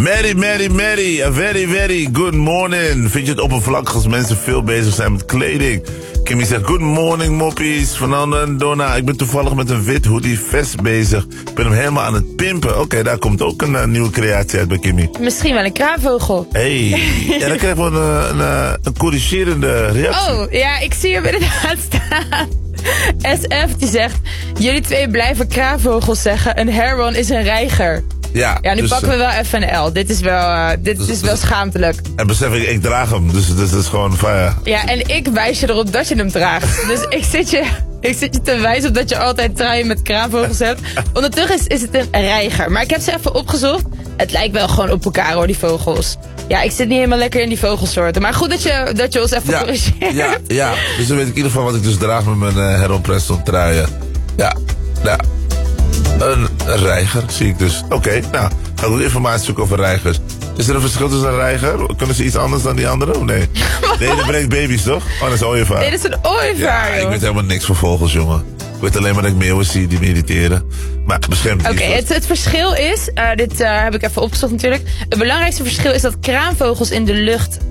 Mary, a very, very good morning. Vind je het oppervlakkig als mensen veel bezig zijn met kleding? Kimmy zegt, good morning moppies. Fernando en Donna, ik ben toevallig met een wit hoodie vest bezig. Ik ben hem helemaal aan het pimpen. Oké, daar komt ook een nieuwe creatie uit bij Kimmy. Misschien wel een kraanvogel. Hey, ja, dan krijgen we een corrigerende reactie. Oh, ja, ik zie hem inderdaad staan. SF die zegt, jullie twee blijven kraanvogels zeggen. Een heron is een reiger. Ja, nu dus, pakken we wel even een L. Dit is wel schaamtelijk. En besef ik draag hem. Dus dat is gewoon van Ja, en ik wijs je erop dat je hem draagt. Dus ik zit je te wijzen op dat je altijd truien met kraanvogels hebt. Ondertussen is het een reiger. Maar ik heb ze even opgezocht. Het lijkt wel gewoon op elkaar hoor, die vogels. Ja, ik zit niet helemaal lekker in die vogelsoorten. Maar goed dat je ons even corrigeert. Ja. Dus dan weet ik in ieder geval wat ik dus draag met mijn Heron Preston truien. Ja. Een reiger, zie ik dus. Oké, nou, ga ik ook informatie zoeken over reigers. Is er een verschil tussen een reiger? Kunnen ze iets anders dan die andere? Of nee? Nee, dat brengt baby's, toch? Oh, dat is een ooievaar. Nee, dat is een ooievaar, ja, joh. ik weet helemaal niks van vogels, jongen. Ik weet alleen maar dat ik meeuwen zie die mediteren. Maar beschermt Oké, het verschil is, dit heb ik even opgezocht natuurlijk. Het belangrijkste verschil is dat kraanvogels in de lucht